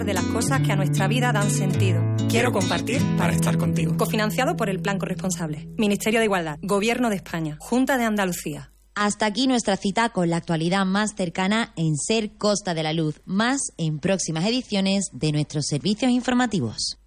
De las cosas que a nuestra vida dan sentido. Quiero compartir para estar contigo. Cofinanciado por el Plan Corresponsable. Ministerio de Igualdad. Gobierno de España. Junta de Andalucía. Hasta aquí nuestra cita con la actualidad más cercana en Ser Costa de la Luz. Más en próximas ediciones de nuestros servicios informativos.